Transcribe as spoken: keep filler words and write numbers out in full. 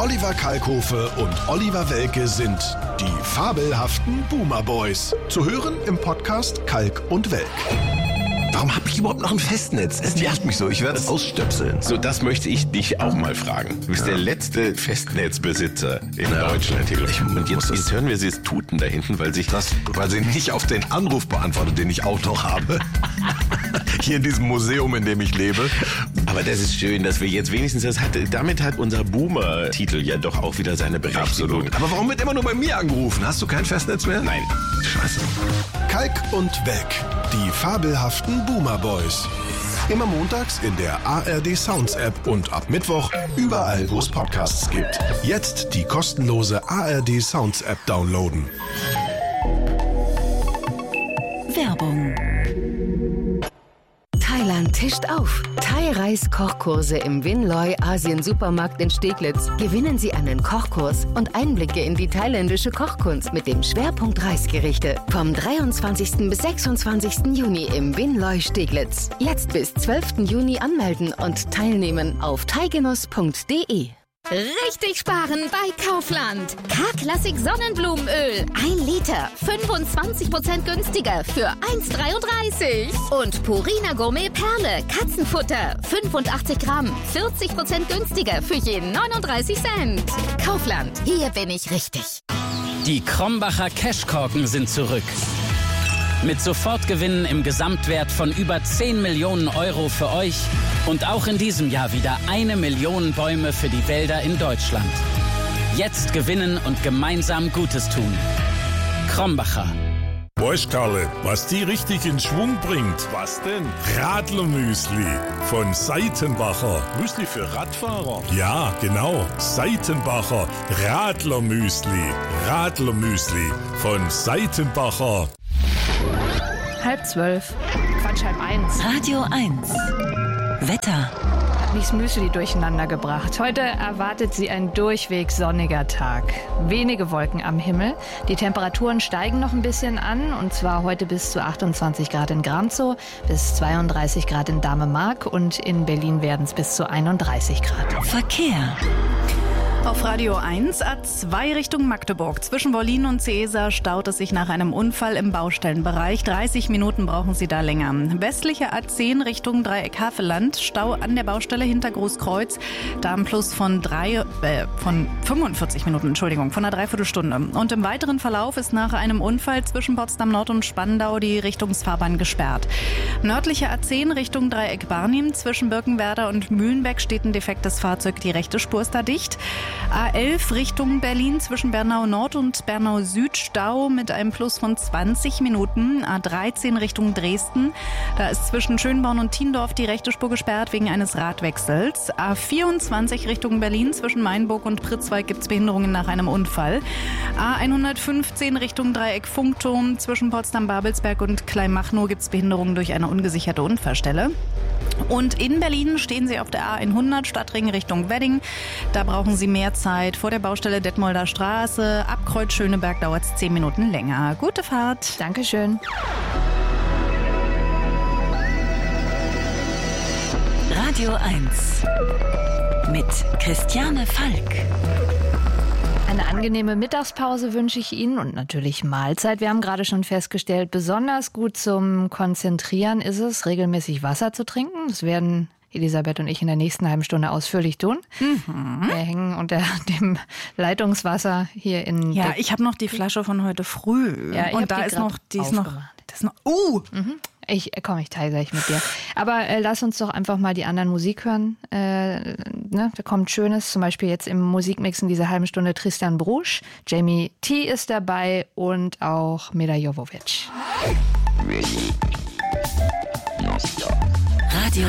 Oliver Kalkofe und Oliver Welke sind die fabelhaften Boomer Boys. Zu hören im Podcast Kalk und Welk. Warum habe ich überhaupt noch ein Festnetz? Es nervt mich so, ich werde es ausstöpseln. So, das möchte ich dich auch mal fragen. Du bist ja. der letzte Festnetzbesitzer in ja. Deutschland. Ich und jetzt, jetzt hören wir sie es tuten da hinten, weil sich das, weil sie nicht auf den Anruf beantwortet, den ich auch noch habe. Hier in diesem Museum, in dem ich lebe. Aber das ist schön, dass wir jetzt wenigstens das hatten. Damit hat unser Boomer-Titel ja doch auch wieder seine Berechtigung. Absolut. Aber warum wird immer nur bei mir angerufen? Hast du kein Festnetz mehr? Nein. Scheiße. Kalk und Welk, die fabelhaften Boomer Boys. Immer montags in der A R D Sounds App und ab Mittwoch überall, wo es Podcasts gibt. Jetzt die kostenlose A R D Sounds App downloaden. Werbung. Thailand tischt auf. Thai-Reis-Kochkurse im Winloy Asien-Supermarkt in Steglitz. Gewinnen Sie einen Kochkurs und Einblicke in die thailändische Kochkunst mit dem Schwerpunkt Reisgerichte. Vom dreiundzwanzigsten bis sechsundzwanzigsten Juni im Winloy Steglitz. Jetzt bis zwölften Juni anmelden und teilnehmen auf thaigenuss punkt de. Richtig sparen bei Kaufland. K-Klassik Sonnenblumenöl. Ein Liter. fünfundzwanzig Prozent günstiger für eins Komma dreiunddreißig. Und Purina Gourmet Perle. Katzenfutter. fünfundachtzig Gramm. vierzig Prozent günstiger für jeden neununddreißig Cent. Kaufland. Hier bin ich richtig. Die Krombacher Cashkorken sind zurück. Mit Sofortgewinnen im Gesamtwert von über zehn Millionen Euro für euch und auch in diesem Jahr wieder eine Million Bäume für die Wälder in Deutschland. Jetzt gewinnen und gemeinsam Gutes tun. Krombacher. Weißt Karle, was die richtig in Schwung bringt? Was denn? Radlermüsli von Seitenbacher. Müsli für Radfahrer? Ja, genau. Seitenbacher Radlermüsli. Radlermüsli von Seitenbacher. Halb zwölf. Quatsch, halb eins. Radio eins. Wetter. Hat mich das Müsli durcheinander gebracht. Heute erwartet sie ein durchweg sonniger Tag. Wenige Wolken am Himmel. Die Temperaturen steigen noch ein bisschen an. Und zwar heute bis zu achtundzwanzig Grad in Gramzow, bis zweiunddreißig Grad in Dahme-Mark und in Berlin werden es bis zu einunddreißig Grad. Verkehr. Auf Radio eins A zwei Richtung Magdeburg. Zwischen Wollin und Seesa staut es sich nach einem Unfall im Baustellenbereich. dreißig Minuten brauchen Sie da länger. Westliche A zehn Richtung Dreieck Havelland. Stau an der Baustelle hinter Großkreuz. Da am Plus von, drei, äh, von fünfundvierzig Minuten, Entschuldigung, von einer Dreiviertelstunde. Und im weiteren Verlauf ist nach einem Unfall zwischen Potsdam Nord und Spandau die Richtungsfahrbahn gesperrt. Nördliche A zehn Richtung Dreieck Barnim. Zwischen Birkenwerder und Mühlenbeck steht ein defektes Fahrzeug. Die rechte Spur ist da dicht. A elf Richtung Berlin zwischen Bernau Nord und Bernau Süd Stau mit einem Plus von zwanzig Minuten. A dreizehn Richtung Dresden. Da ist zwischen Schönborn und Tiendorf die rechte Spur gesperrt wegen eines Radwechsels. A vierundzwanzig Richtung Berlin zwischen Mainburg und Pritzwalk gibt es Behinderungen nach einem Unfall. A hundertfünfzehn Richtung Dreieck Funkturm zwischen Potsdam-Babelsberg und Kleinmachnow gibt es Behinderungen durch eine ungesicherte Unfallstelle. Und in Berlin stehen Sie auf der A hundert Stadtring Richtung Wedding. Da brauchen Sie mehr Zeit. Vor der Baustelle Detmolder Straße. Ab Kreuz Schöneberg dauert es zehn Minuten länger. Gute Fahrt. Dankeschön. Radio eins mit Christiane Falk. Eine angenehme Mittagspause wünsche ich Ihnen und natürlich Mahlzeit. Wir haben gerade schon festgestellt, besonders gut zum Konzentrieren ist es, regelmäßig Wasser zu trinken. Das werden Elisabeth und ich in der nächsten halben Stunde ausführlich tun. Mhm. Wir hängen unter dem Leitungswasser hier in... Ja, ich habe noch die Flasche von heute früh. Ja, und da ist noch, die ist noch, das ist noch, uh! Mhm. Ich komm, ich teile gleich mit dir. Aber äh, lass uns doch einfach mal die anderen Musik hören. Äh, ne? Da kommt Schönes, zum Beispiel jetzt im Musikmix in dieser halben Stunde Tristan Brusch. Jamie T. ist dabei und auch Meda Jovovic. Radio